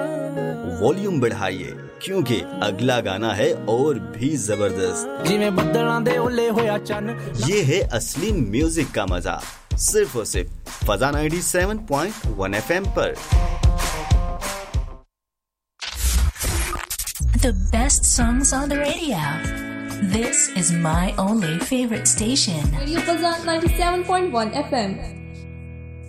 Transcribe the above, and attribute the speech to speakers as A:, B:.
A: Volume बढ़ाइए क्योंकि अगला गाना है और भी जबरदस्त। ये है असली म्यूजिक का मजा, सिर्फ और सिर्फ फजा 97.1 FM पर।
B: The best songs on the radio. This is my only favorite station.
C: Radio Fazan 97.1 FM.